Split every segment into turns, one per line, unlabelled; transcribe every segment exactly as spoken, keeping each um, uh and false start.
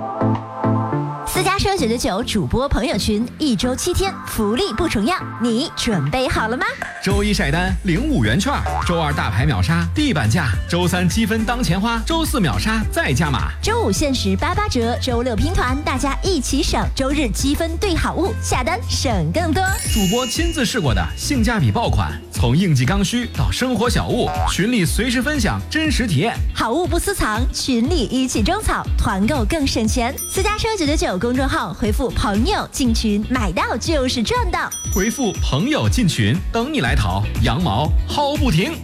私家车九九九主播朋友群，一周七天，福利不重样，你准备好了吗？
周一晒单领五元券，周二大牌秒杀地板价，周三积分当钱花，周四秒杀再加码，
周五限时八八折，周六拼团，大家一起省，周日积分兑好物，下单省更多。
主播亲自试过的性价比爆款，从应季刚需到生活小物，群里随时分享真实体验，
好物不私藏，群里一起种草，团购更省钱。私家车九九九公众号回复朋友进群，买到就是赚到。
回复朋友进群，等你来淘，羊毛薅不停。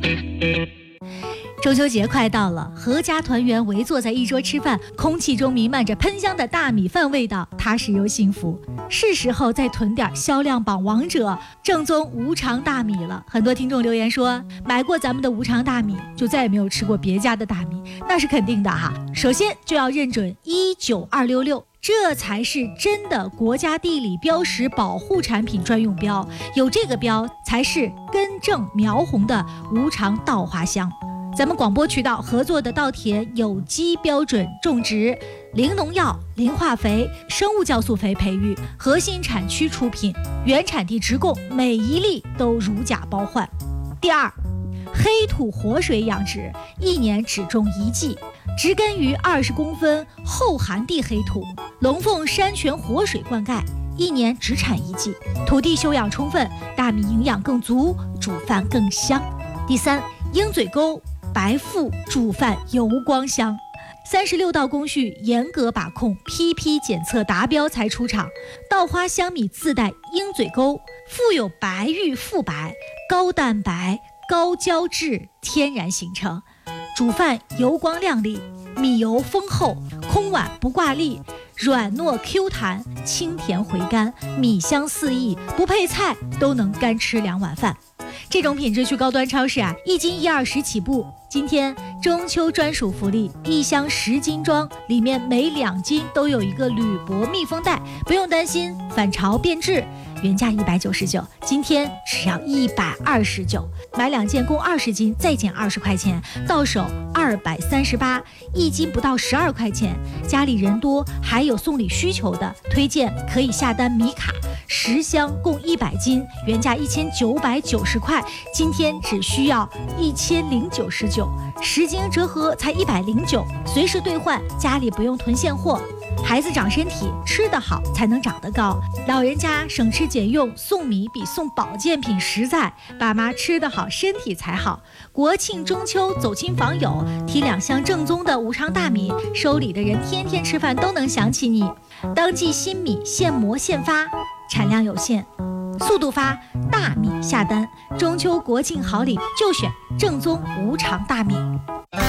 中秋节快到了，阖家团圆围坐在一桌吃饭，空气中弥漫着喷香的大米饭味道，踏实又幸福。是时候再囤点销量榜王者正宗无常大米了。很多听众留言说，买过咱们的无常大米就再也没有吃过别家的大米，那是肯定的哈。首先就要认准一九二六六，这才是真的国家地理标识保护产品专用标，有这个标才是根正苗红的无常稻花香。咱们广播渠道合作的稻田有机标准种植，零农药、零化肥、生物酵素肥培育，核心产区出品，原产地直供，每一粒都如假包换。第二，黑土活水养殖，一年只种一季，植根于二十公分厚寒地黑土，龙凤山泉活水灌溉，一年只产一季，土地休养充分，大米营养更足，煮饭更香。第三，鹰嘴沟白腹煮饭油光香，三十六道工序严格把控，批批检测达标才出厂。稻花香米自带鹰嘴沟，富有白玉富白、高蛋白、高胶质天然形成，煮饭油光亮丽，米油丰厚，空碗不挂粒，软糯 Q 弹，清甜回甘，米香四溢，不配菜都能干吃两碗饭。这种品质去高端超市啊，一斤一二十起步。今天中秋专属福利，一箱十斤装，里面每两斤都有一个铝箔密封袋，不用担心反潮变质。原价一百九十九，今天只要一百二十九，买两件共二十斤，再减二十块钱，到手二百三十八，一斤不到十二块钱。家里人多，还有送礼需求的，推荐可以下单米卡，十箱共一百斤，原价一千九百九十块，今天只需要一千零九十九，十斤折合才一百零九，随时兑换，家里不用囤现货。孩子长身体，吃得好才能长得高，老人家省吃俭用，送米比送保健品实在，爸妈吃得好身体才好。国庆中秋走亲访友，提两箱正宗的无常大米，收礼的人天天吃饭都能想起你。当季新米现磨现发，产量有限，速度发，大米下单，中秋国庆好礼就选正宗无常大米。